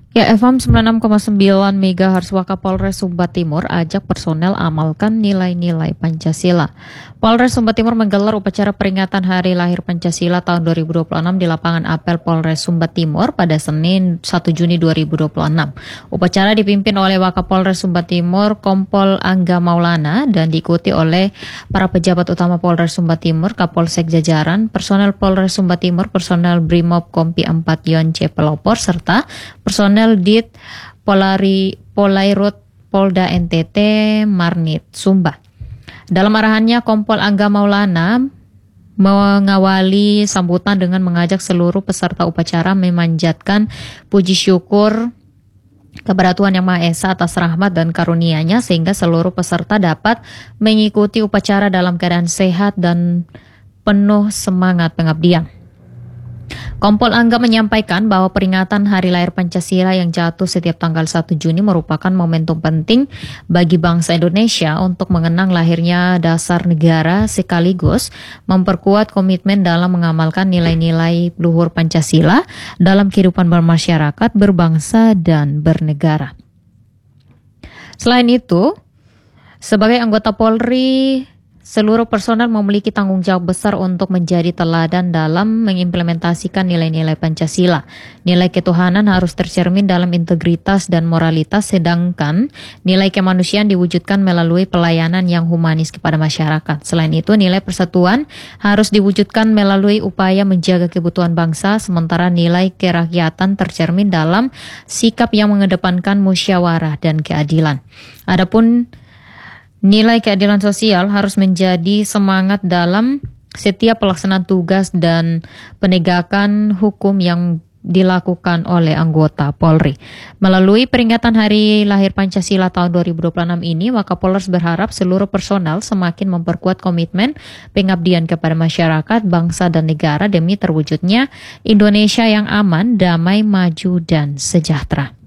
Ya, FM 96,9 MHz Wakapolres Sumba Timur ajak personel amalkan nilai-nilai Pancasila. Polres Sumba Timur menggelar upacara peringatan Hari Lahir Pancasila tahun 2026 di lapangan apel Polres Sumba Timur pada Senin 1 Juni 2026. Upacara dipimpin oleh Wakapolres Sumba Timur Kompol Angga Maulana dan diikuti oleh para pejabat utama Polres Sumba Timur, Kapolsek jajaran, personel Polres Sumba Timur, personel Brimob Kompi 4 Yon C Pelopor, serta personel Dit Polairut Polda NTT Marnit Sumba. Dalam arahannya, Kompol Angga Maulana mengawali sambutan dengan mengajak seluruh peserta upacara memanjatkan puji syukur kepada Tuhan Yang Maha Esa atas rahmat dan karunia-Nya sehingga seluruh peserta dapat mengikuti upacara dalam keadaan sehat dan penuh semangat pengabdian. Kompol Angga menyampaikan bahwa peringatan Hari Lahir Pancasila yang jatuh setiap tanggal 1 Juni merupakan momentum penting bagi bangsa Indonesia untuk mengenang lahirnya dasar negara sekaligus memperkuat komitmen dalam mengamalkan nilai-nilai luhur Pancasila dalam kehidupan bermasyarakat, berbangsa, dan bernegara. Selain itu, sebagai anggota Polri, seluruh personel memiliki tanggung jawab besar untuk menjadi teladan dalam mengimplementasikan nilai-nilai Pancasila. Nilai ketuhanan harus tercermin dalam integritas dan moralitas, sedangkan nilai kemanusiaan diwujudkan melalui pelayanan yang humanis kepada masyarakat. Selain itu, nilai persatuan harus diwujudkan melalui upaya menjaga kebutuhan bangsa, sementara nilai kerakyatan tercermin dalam sikap yang mengedepankan musyawarah dan keadilan. Adapun nilai keadilan sosial harus menjadi semangat dalam setiap pelaksanaan tugas dan penegakan hukum yang dilakukan oleh anggota Polri. Melalui peringatan Hari Lahir Pancasila tahun 2026 ini, Wakapolres berharap seluruh personal semakin memperkuat komitmen pengabdian kepada masyarakat, bangsa, dan negara demi terwujudnya Indonesia yang aman, damai, maju, dan sejahtera.